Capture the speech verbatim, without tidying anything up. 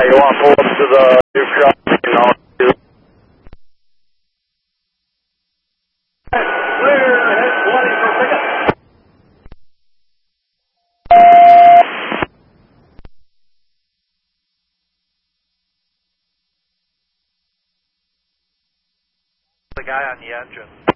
you want to pull up to the new crossing on two? Clear ahead twenty for pickup. The guy on the engine.